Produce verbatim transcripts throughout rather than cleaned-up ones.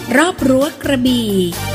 รอบรั้วกระบี่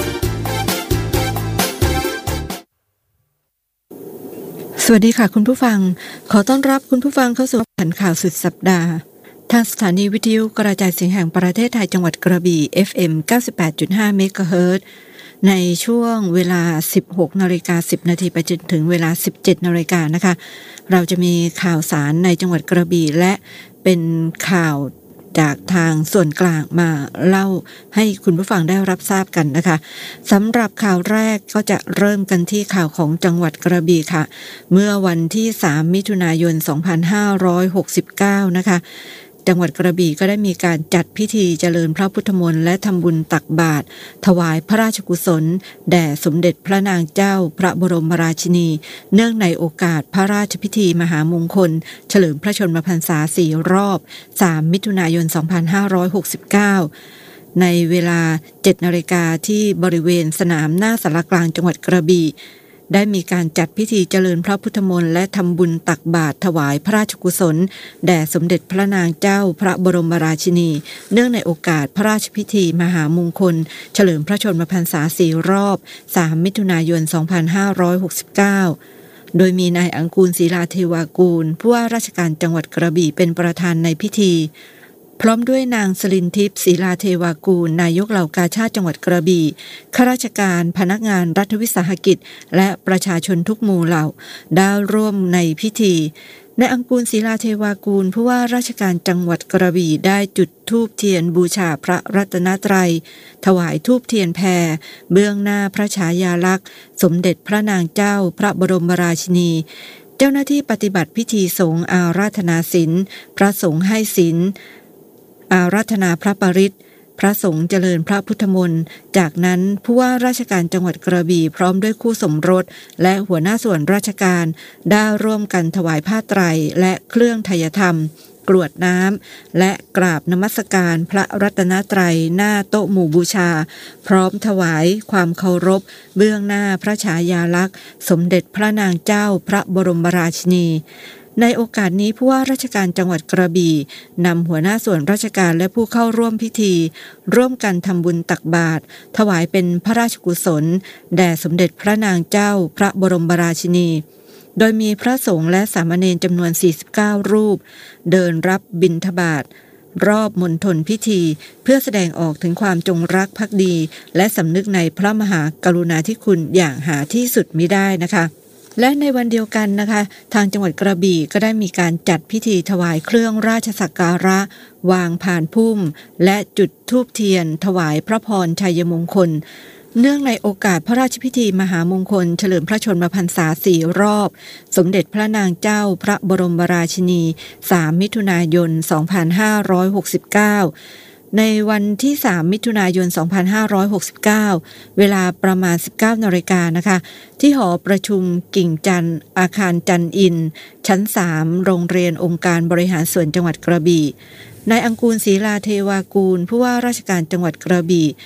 สวัสดีค่ะคุณผู้ฟังขอต้อนรับคุณผู้ฟังเข้าสู่แผนข่าวสุดสัปดาห์ทางสถานีวิทยุกระจายเสียงแห่งประเทศไทยจังหวัดกระบี่ เอฟ เอ็ม เก้าสิบแปดจุดห้า เมกะเฮิรตซ์ในช่วงเวลา สิบหกนาฬิกาสิบนาทีไปจนถึงเวลา สิบเจ็ดนาฬิกานะคะเราจะมีข่าวสารในจังหวัดกระบี่และเป็นข่าวจากทางส่วนกลางมาเล่าให้คุณผู้ฟังได้รับทราบกันนะคะสำหรับข่าวแรกก็จะเริ่มกันที่ข่าวของจังหวัดกระบี่ค่ะเมื่อวันที่สามมิถุนายนสองพันห้าร้อยหกสิบเก้านะคะจังหวัดกระบี่ก็ได้มีการจัดพิธีเจริญพระพุทธมนต์และทำบุญตักบาตรถวายพระราชกุศลแด่สมเด็จพระนางเจ้าพระบรมราชินีเนื่องในโอกาสพระราชพิธีมหามงคลเฉลิมพระชนมพรรษาสี่รอบสามมิถุนายนสองพันห้าร้อยหกสิบเก้าในเวลา เจ็ดนาฬิกาที่บริเวณสนามหน้าศาลากลางจังหวัดกระบี่ได้มีการจัดพิธีเจริญพระพุทธมนต์และทำบุญตักบาตรถวายพระราชกุศลแด่สมเด็จพระนางเจ้าพระบรมราชินีเนื่องในโอกาสพระราชพิธีมหามงคลเฉลิมพระชนมพรรษาสี่รอบสามมิถุนายนสองพันห้าร้อยหกสิบเก้าโดยมีนายอังกูลศิลาเทวากูลผู้ว่าราชการจังหวัดกระบี่เป็นประธานในพิธีพร้อมด้วยนางสลินทิพย์ศิลาเทวากูลนายกเหล่ากาชาดจังหวัดกระบี่ข้าราชการพนักงานรัฐวิสาหกิจและประชาชนทุกหมู่เหล่าได้ร่วมในพิธีนายอังกูลศิลาเทวากูลผู้ว่าราชการจังหวัดกระบี่ได้จุดธูปเทียนบูชาพระรัตนตรัยถวายธูปเทียนแพรเบื้องหน้าพระฉายาลักษณ์สมเด็จพระนางเจ้าพระบรมราชินีเจ้าหน้าที่ปฏิบัติพิธีสงฆ์อาราธนาศีลพระสงฆ์ให้ศีลอาราธนาพระปริตรพระสงฆ์เจริญพระพุทธมนต์จากนั้นผู้ว่าราชการจังหวัดกระบี่พร้อมด้วยคู่สมรสและหัวหน้าส่วนราชการได้ร่วมกันถวายผ้าไตรและเครื่องไทยธรรมกรวดน้ำและกราบนมัสการพระรัตนตรัยหน้าโต๊ะหมู่บูชาพร้อมถวายความเคารพเบื้องหน้าพระฉายาลักษณ์สมเด็จพระนางเจ้าพระบรมราชินีในโอกาสนี้ผู้ว่าราชการจังหวัดกระบี่นำหัวหน้าส่วนราชการและผู้เข้าร่วมพิธีร่วมกันทำบุญตักบาตรถวายเป็นพระราชกุศลแด่สมเด็จพระนางเจ้าพระบรมราชินีโดยมีพระสงฆ์และสามเณรจำนวนสี่สิบเก้ารูปเดินรับบิณฑบาตรอบมณฑลพิธีเพื่อแสดงออกถึงความจงรักภักดีและสำนึกในพระมหากรุณาธิคุณอย่างหาที่สุดมิได้นะคะและในวันเดียวกันนะคะทางจังหวัดกระบี่ก็ได้มีการจัดพิธีถวายเครื่องราชสักการะวางพานพุ่มและจุดธูปเทียนถวายพระพรชัยมงคลเนื่องในโอกาสพระราชพิธีมหามงคลเฉลิมพระชนมพรรษาสี่รอบสมเด็จพระนางเจ้าพระบรมราชินีสามมิถุนายนสองพันห้าร้อยหกสิบเก้าในวันที่สามมิถุนายนสองพันห้าร้อยหกสิบเก้าเวลาประมาณ สิบเก้านาฬิกานะคะที่หอประชุมกิ่งจันทร์อาคารจันอินชั้นสามโรงเรียนองค์การบริหารส่วนจังหวัดกระบี่นายอังกูลศิลาเทวากูลผู้ว่าราชการจังหวัดกระบี่